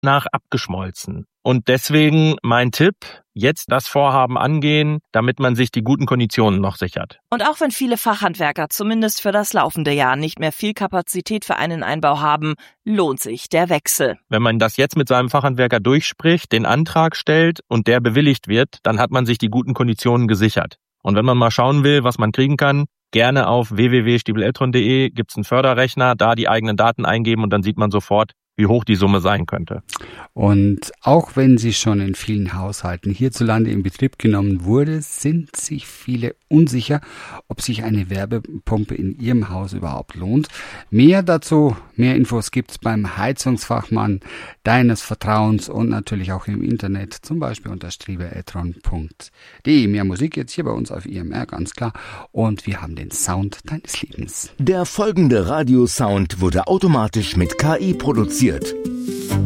nach abgeschmolzen. Und deswegen mein Tipp, jetzt das Vorhaben angehen, damit man sich die guten Konditionen noch sichert. Und auch wenn viele Fachhandwerker zumindest für das laufende Jahr nicht mehr viel Kapazität für einen Einbau haben, lohnt sich der Wechsel. Wenn man das jetzt mit seinem Fachhandwerker durchspricht, den Antrag stellt und der bewilligt wird, dann hat man sich die guten Konditionen gesichert. Und wenn man mal schauen will, was man kriegen kann, gerne auf www.stiebeleltron.de gibt's einen Förderrechner, da die eigenen Daten eingeben und dann sieht man sofort, wie hoch die Summe sein könnte. Und auch wenn sie schon in vielen Haushalten hierzulande in Betrieb genommen wurde, sind sich viele unsicher, ob sich eine Wärmepumpe in ihrem Haus überhaupt lohnt. Mehr dazu, mehr Infos gibt's beim Heizungsfachmann deines Vertrauens und natürlich auch im Internet, zum Beispiel unter stiebeleltron.de. Mehr Musik jetzt hier bei uns auf IMR, ganz klar. Und wir haben den Sound deines Lebens. Der folgende Radiosound wurde automatisch mit KI produziert.